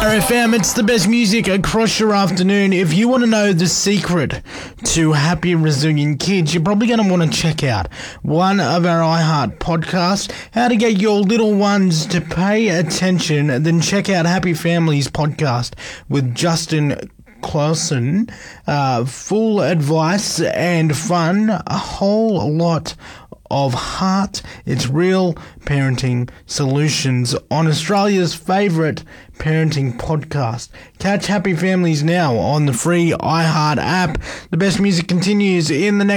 RFM, it's the best music across your afternoon. If you want to know the secret to happy, resilient kids, you're probably going to want to check out one of our iHeart podcasts, How to Get Your Little Ones to Pay Attention. Then check out Happy Families podcast with Justin Clausen. Full advice and fun, a whole lot of heart. It's real parenting solutions on Australia's favourite parenting podcast. Catch Happy Families now on the free iHeart app. The best music continues in the next